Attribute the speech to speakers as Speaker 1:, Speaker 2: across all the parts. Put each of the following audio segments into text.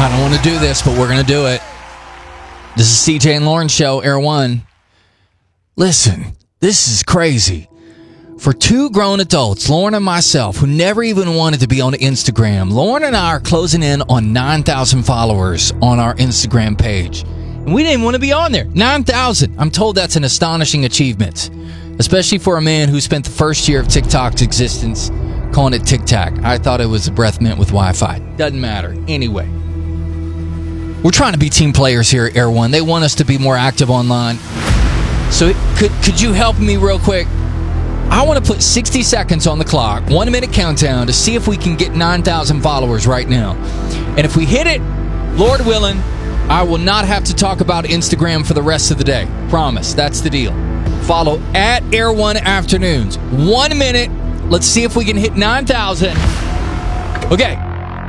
Speaker 1: I don't want to do this, but we're going to do it. This is CJ and Lauren Show, Air One. Listen, this is crazy. For two grown adults, Lauren and myself, who never even wanted to be on Instagram, Lauren and I are closing in on 9,000 followers on our Instagram page. And we didn't even want to be on there. 9,000. I'm told that's an astonishing achievement, especially for a man who spent the first year of TikTok's existence calling it Tic Tac. I thought it was a breath mint with Wi-Fi. Doesn't matter. Anyway, we're trying to be team players here at Air One. They want us to be more active online. So could you help me real quick? I want to put 60 seconds on the clock, 1 minute countdown, to see if we can get 9,000 followers right now. And if we hit it, Lord willing, I will not have to talk about Instagram for the rest of the day. Promise. That's the deal. Follow at Air One Afternoons. 1 minute. Let's see if we can hit 9,000. Okay.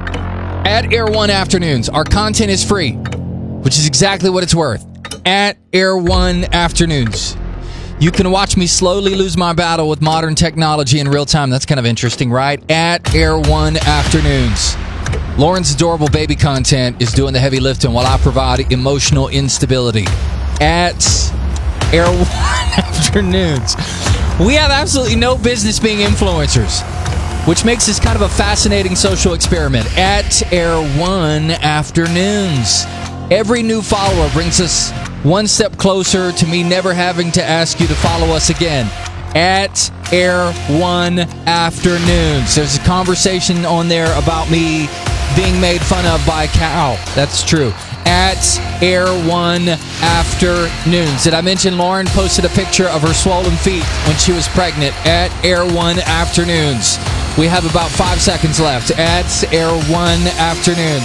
Speaker 1: At Air One Afternoons. Our content is free, which is exactly what it's worth. At Air One Afternoons. You can watch me slowly lose my battle with modern technology in real time. That's kind of interesting, right? At Air One Afternoons. Lauren's adorable baby content is doing the heavy lifting while I provide emotional instability. At Air One Afternoons. We have absolutely no business being influencers, which makes this kind of a fascinating social experiment. At Air One Afternoons. Every new follower brings us one step closer to me never having to ask you to follow us again. At Air One Afternoons. There's a conversation on there about me being made fun of by a cow. That's true. At Air One Afternoons. Did I mention Lauren posted a picture of her swollen feet when she was pregnant? At Air One Afternoons. We have about 5 seconds left. At Air One Afternoons.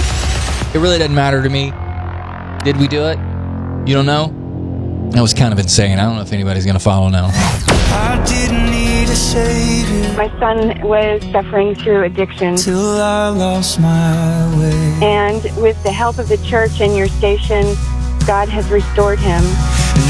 Speaker 1: It really doesn't matter to me. Did we do it? You don't know? That was kind of insane. I don't know if anybody's going to follow now.
Speaker 2: I didn't need a savior.
Speaker 3: My son was suffering through addiction.
Speaker 2: Till I lost my way.
Speaker 3: And with the help of the church and your station, God has restored him.